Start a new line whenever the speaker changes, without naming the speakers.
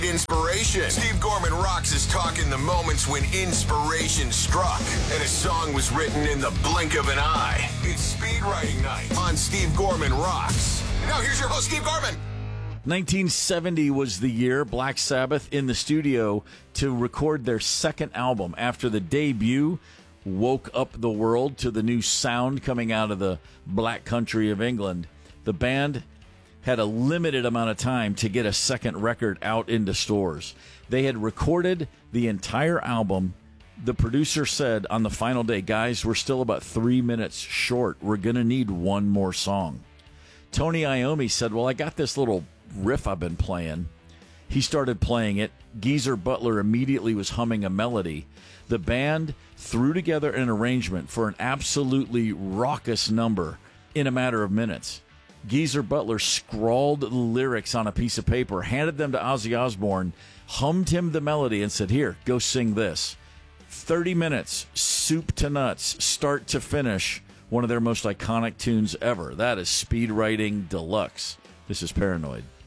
Inspiration. Steve Gorman Rocks is talking the moments when inspiration struck and a song was written in the blink of an eye. It's Speed Writing Night on Steve Gorman Rocks. Now here's your host, Steve Gorman.
1970 was the year Black Sabbath in the studio to record their second album after the debut woke up the world to the new sound coming out of the black country of England. The band had a limited amount of time to get a second record out into stores. They had recorded the entire album. The producer said on the final day, guys, we're still about 3 minutes short. We're going to need one more song. Tony Iommi said, well, I got this little riff I've been playing. He started playing it. Geezer Butler immediately was humming a melody. The band threw together an arrangement for an absolutely raucous number in a matter of minutes. Geezer Butler scrawled the lyrics on a piece of paper, handed them to Ozzy Osbourne, hummed him the melody, and said, here, go sing this. 30 minutes, soup to nuts, start to finish, one of their most iconic tunes ever. That is Speed Writing Deluxe. This is Paranoid.